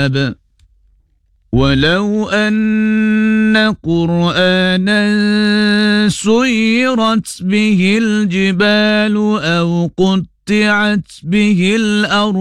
الذهب ولو أن قرآنا سيرت به الجبال أو قطعت به الأرض